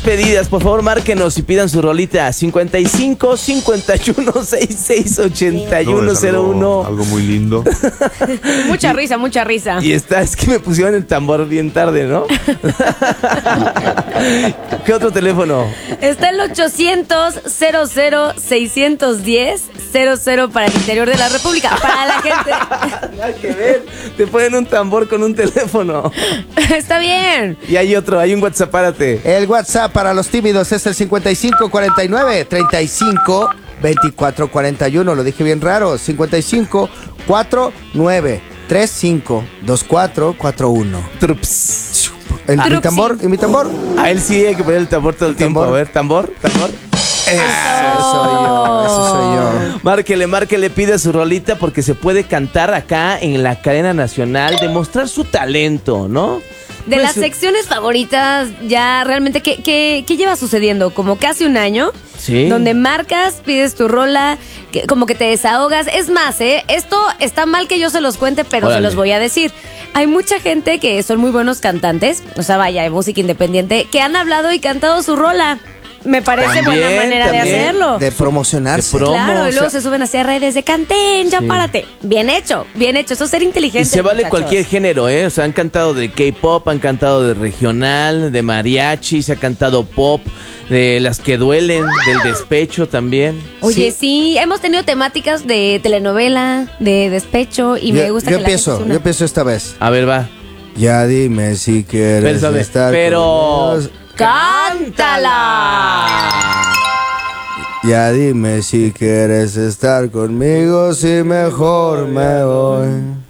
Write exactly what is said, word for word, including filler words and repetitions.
Pedidas, por favor, márquenos y pidan su rolita cincuenta y cinco, cincuenta y uno, sesenta y seis, ochenta y uno cero uno. Algo, algo muy lindo. Mucha risa, mucha risa. Y está, es que me pusieron el tambor bien tarde, ¿no? ¿Qué otro teléfono? Está el ochocientos, cero cero, seiscientos diez, cero cero para el interior de la República. Para la gente. Nada que ver. Te ponen un tambor con un teléfono. Está bien. Y hay otro, hay un WhatsApp, párate. El WhatsApp para los tímidos es el cincuenta y cinco cuarenta y nueve, treinta y cinco, veinticuatro cuarenta y uno. Lo dije bien raro. cincuenta y cinco cuarenta y nueve, treinta y cinco, veinticuatro cuarenta y uno. Trups. El, Ah. ¿Y mi tambor? ¿Y mi tambor? A él sí hay que poner el tambor todo el tiempo. tambor. A ver, tambor, tambor. Ese soy yo, ese soy yo. Márquele, márquele, pide su rolita porque se puede cantar acá en la cadena nacional, demostrar su talento, ¿no? De Pues, las secciones favoritas, ya realmente, ¿qué, qué, qué lleva sucediendo? Como casi un año. Sí. Donde marcas, pides tu rola, que, como que te desahogas. Es más, ¿eh? Esto está mal que yo se los cuente, pero Órale. se los voy a decir. Hay mucha gente que son muy buenos cantantes, o sea, vaya, de música independiente, que han hablado y cantado su rola. Me parece También, buena manera también. de hacerlo. De promocionarse. De pro- Claro, promo, y luego o sea- se suben hacia redes de canten, ya Sí. párate. Bien hecho, bien hecho. Eso es ser Y inteligente. se vale muchachos. cualquier género, ¿eh? O sea, han cantado de K-pop, han cantado de regional, de mariachi, se ha cantado pop, de las que duelen, del despecho también. Oye, Sí. sí. hemos tenido temáticas de telenovela, de despecho, y me Yo, gusta yo que la gente empiezo, se una. yo empiezo esta vez. A ver, va. Ya dime si quieres Espérame, estar pero... conmigo. ¡Cántala! Ya dime si quieres estar conmigo, si mejor me voy.